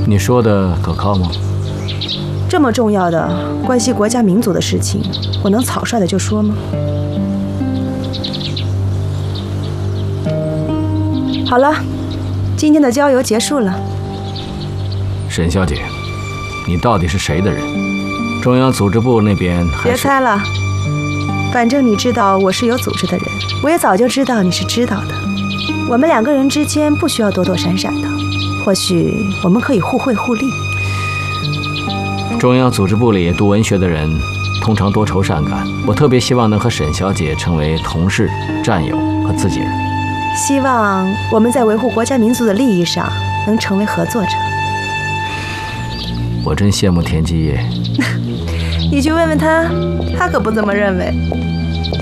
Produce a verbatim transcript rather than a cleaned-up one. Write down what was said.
你说的可靠吗？ 这么重要的、关系国家民族的事情，我能草率的就说吗？好了，今天的郊游结束了。 沈小姐，你到底是谁的人？中央组织部那边还是…… 别猜了，反正你知道我是有组织的人，我也早就知道你是知道的。我们两个人之间不需要躲躲闪闪的，或许我们可以互惠互利。 中央组织部里读文学的人通常多愁善感，我特别希望能和沈小姐成为同事、战友和自己人。 希望我们在维护国家民族的利益上能成为合作者。 我真羡慕田基业。 你去问问他，他可不这么认为。